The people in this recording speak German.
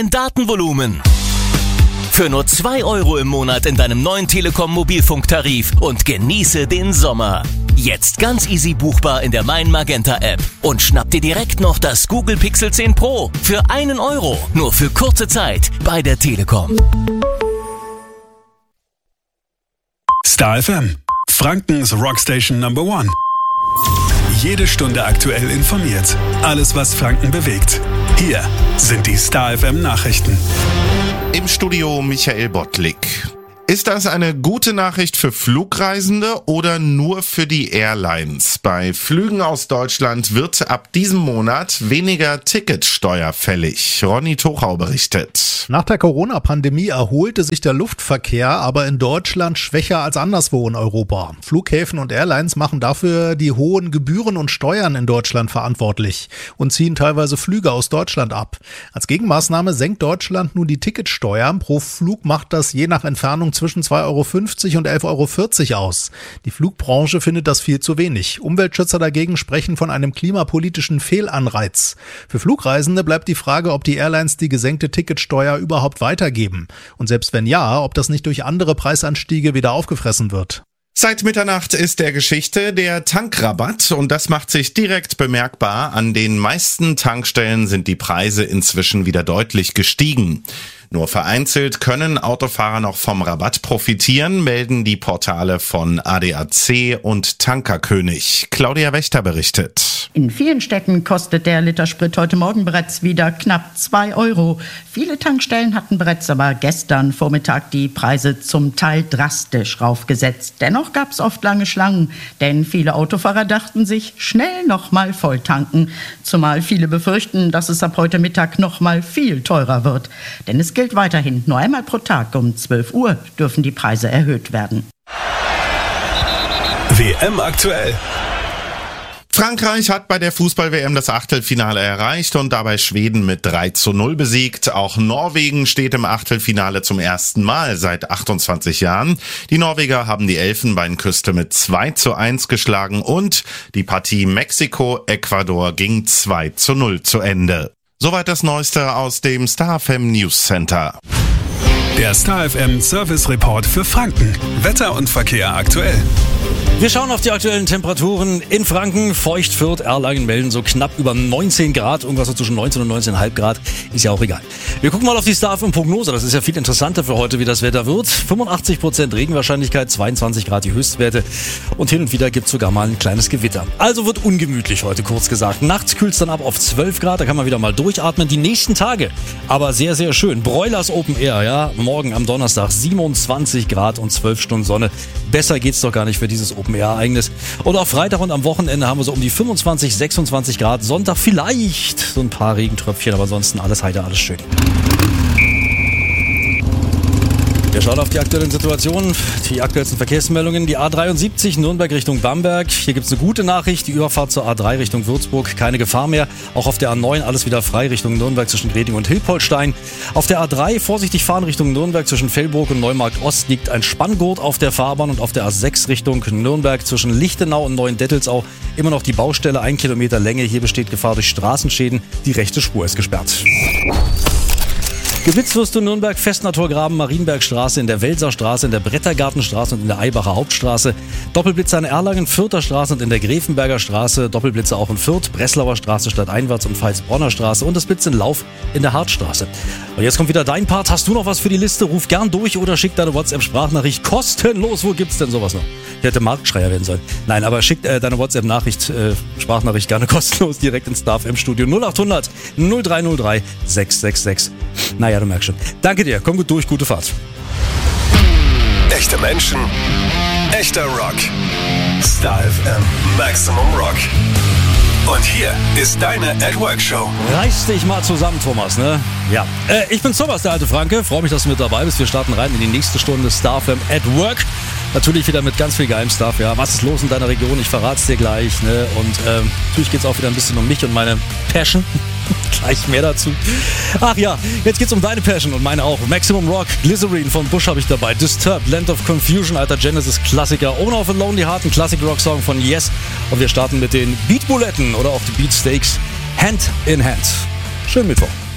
Datenvolumen. Für nur 2 € im Monat in deinem neuen Telekom Mobilfunktarif und genieße den Sommer. Jetzt ganz easy buchbar in der Mein Magenta App und schnapp dir direkt noch das Google Pixel 10 Pro für 1 €, nur für kurze Zeit bei der Telekom. Star FM, Frankens Rockstation Number 1. Jede Stunde aktuell informiert. Alles, was Franken bewegt. Hier sind die Star FM Nachrichten. Im Studio Michael Bottlik. Ist das eine gute Nachricht für Flugreisende oder nur für die Airlines? Bei Flügen aus Deutschland wird ab diesem Monat weniger Ticketsteuer fällig. Ronny Tochau berichtet. Nach der Corona-Pandemie erholte sich der Luftverkehr, aber in Deutschland schwächer als anderswo in Europa. Flughäfen und Airlines machen dafür die hohen Gebühren und Steuern in Deutschland verantwortlich und ziehen teilweise Flüge aus Deutschland ab. Als Gegenmaßnahme senkt Deutschland nun die Ticketsteuer. Pro Flug macht das je nach Entfernung zwischen 2,50 € und 11,40 € aus. Die Flugbranche findet das viel zu wenig. Umweltschützer dagegen sprechen von einem klimapolitischen Fehlanreiz. Für Flugreisende bleibt die Frage, ob die Airlines die gesenkte Ticketsteuer überhaupt weitergeben. Und selbst wenn ja, ob das nicht durch andere Preisanstiege wieder aufgefressen wird. Seit Mitternacht ist der Geschichte der Tankrabatt und das macht sich direkt bemerkbar. An den meisten Tankstellen sind die Preise inzwischen wieder deutlich gestiegen. Nur vereinzelt können Autofahrer noch vom Rabatt profitieren, melden die Portale von ADAC und Tankerkönig. Claudia Wächter berichtet. In vielen Städten kostet der Liter Sprit heute Morgen bereits wieder knapp 2 €. Viele Tankstellen hatten bereits aber gestern Vormittag die Preise zum Teil drastisch raufgesetzt. Dennoch gab es oft lange Schlangen, denn viele Autofahrer dachten sich, schnell nochmal voll tanken. Zumal viele befürchten, dass es ab heute Mittag nochmal viel teurer wird. Denn es gilt weiterhin, nur einmal pro Tag um 12 Uhr dürfen die Preise erhöht werden. WM aktuell. Frankreich hat bei der Fußball-WM das Achtelfinale erreicht und dabei Schweden mit 3:0 besiegt. Auch Norwegen steht im Achtelfinale zum ersten Mal seit 28 Jahren. Die Norweger haben die Elfenbeinküste mit 2:1 geschlagen und die Partie Mexiko-Ecuador ging 2:0 zu Ende. Soweit das Neueste aus dem Star FM News Center. Der Star FM Service Report für Franken. Wetter und Verkehr aktuell. Wir schauen auf die aktuellen Temperaturen in Franken. Feucht, Fürth, Erlangen melden so knapp über 19 Grad. Irgendwas so zwischen 19 und 19,5 Grad. Ist ja auch egal. Wir gucken mal auf die Star FM Prognose. Das ist ja viel interessanter für heute, wie das Wetter wird. 85% Regenwahrscheinlichkeit, 22 Grad die Höchstwerte. Und hin und wieder gibt es sogar mal ein kleines Gewitter. Also wird ungemütlich heute, kurz gesagt. Nachts kühlt es dann ab auf 12 Grad. Da kann man wieder mal durchatmen. Die nächsten Tage aber sehr, sehr schön. Broilers Open Air, ja. Morgen am Donnerstag 27 Grad und 12 Stunden Sonne. Besser geht's doch gar nicht für dieses Open-Air-Ereignis. Und auch Freitag und am Wochenende haben wir so um die 25, 26 Grad. Sonntag vielleicht so ein paar Regentröpfchen, aber ansonsten alles heiter, alles schön. Wir schauen auf die aktuellen Situationen, die aktuellsten Verkehrsmeldungen. Die A73 Nürnberg Richtung Bamberg. Hier gibt es eine gute Nachricht. Die Überfahrt zur A3 Richtung Würzburg, keine Gefahr mehr. Auch auf der A9 alles wieder frei Richtung Nürnberg zwischen Reding und Hilpoltstein. Auf der A3 vorsichtig fahren Richtung Nürnberg zwischen Fellburg und Neumarkt Ost liegt ein Spanngurt auf der Fahrbahn. Und auf der A6 Richtung Nürnberg zwischen Lichtenau und Neuendettelsau immer noch die Baustelle, 1 Kilometer Länge. Hier besteht Gefahr durch Straßenschäden. Die rechte Spur ist gesperrt. Geblitzt wirst du in Nürnberg, Festner Torgraben, Marienbergstraße, in der Welserstraße, in der Brettergartenstraße und in der Eibacher Hauptstraße. Doppelblitze in Erlangen, Fürther Straße und in der Gräfenberger Straße. Doppelblitze auch in Fürth, Breslauer Straße stadteinwärts und Pfalzbronner Straße. Und das Blitz in Lauf in der Hartstraße. Und jetzt kommt wieder dein Part. Hast du noch was für die Liste? Ruf gern durch oder schick deine WhatsApp-Sprachnachricht kostenlos. Wo gibt's denn sowas noch? Ich hätte Marktschreier werden sollen. Nein, aber schick deine WhatsApp-Nachricht, Sprachnachricht gerne kostenlos direkt ins Star FM Studio 0800 0303 666. Naja, du merkst schon. Danke dir, komm gut durch, gute Fahrt. Echte Menschen, echter Rock. Star FM Maximum Rock. Und hier ist deine At-Work-Show. Reiß dich mal zusammen, Thomas, ne? Ja. Ich bin Thomas, der alte Franke. Freue mich, dass du mit dabei bist. Wir starten rein in die nächste Stunde Star FM at Work. Natürlich wieder mit ganz viel geilem Stuff, ja. Was ist los in deiner Region? Ich verrat's dir gleich, ne? Und natürlich geht's auch wieder ein bisschen um mich und meine Passion. Gleich mehr dazu. Ach ja, jetzt geht's um deine Passion und meine auch. Maximum Rock, Glycerine von Bush habe ich dabei. Disturbed, Land of Confusion, alter Genesis-Klassiker. Owner of a Lonely Heart, ein Classic-Rock-Song von Yes. Und wir starten mit den Beat Buletten oder auch die Beat Steaks. Hand in Hand. Schönen Mittwoch.